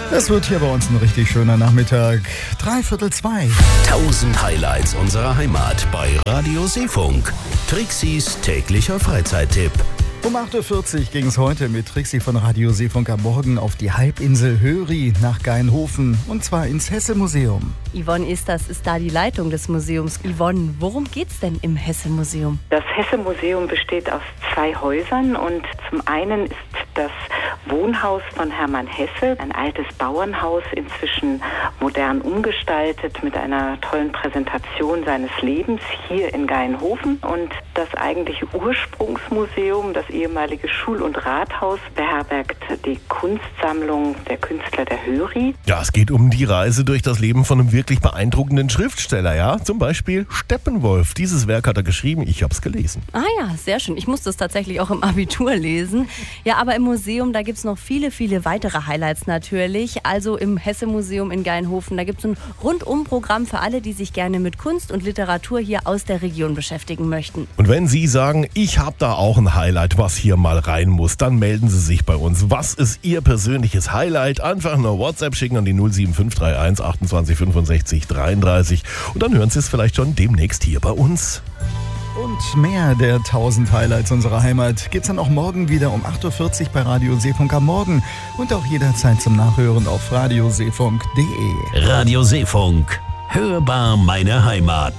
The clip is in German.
Es wird hier bei uns ein richtig schöner Nachmittag. 3:45. 1000 Highlights unserer Heimat bei Radio Seefunk. Trixis täglicher Freizeittipp. Um 8:40 Uhr ging es heute mit Trixi von Radio Seefunk am Morgen auf die Halbinsel Höri nach Gainhofen und zwar ins Hesse-Museum. Yvonne Esters ist da die Leitung des Museums. Yvonne, worum geht's denn im Hesse-Museum? Das Hesse-Museum besteht aus 2 Häusern und zum einen ist das Wohnhaus von Hermann Hesse, ein altes Bauernhaus, inzwischen modern umgestaltet mit einer tollen Präsentation seines Lebens hier in Gainhofen. Und das eigentliche Ursprungsmuseum, das ehemalige Schul- und Rathaus, beherbergt die Kunstsammlung der Künstler der Höri. Ja, es geht um die Reise durch das Leben von einem wirklich beeindruckenden Schriftsteller, ja? Zum Beispiel Steppenwolf. Dieses Werk hat er geschrieben, ich habe es gelesen. Ah ja, sehr schön. Ich musste es tatsächlich auch im Abitur lesen. Ja, aber im Museum, da gibt es noch viele, viele weitere Highlights natürlich. Also im Hesse-Museum in Gainhofen, da gibt es ein Rundumprogramm für alle, die sich gerne mit Kunst und Literatur hier aus der Region beschäftigen möchten. Und wenn Sie sagen, ich habe da auch ein Highlight, was hier mal rein muss, dann melden Sie sich bei uns. Was ist Ihr persönliches Highlight? Einfach eine WhatsApp schicken an die 07531 28 65 33 und dann hören Sie es vielleicht schon demnächst hier bei uns. Und mehr der 1000 Highlights unserer Heimat gibt's dann auch morgen wieder um 8:40 Uhr bei Radio Seefunk am Morgen und auch jederzeit zum Nachhören auf radioseefunk.de. Radio Seefunk. Hörbar meine Heimat.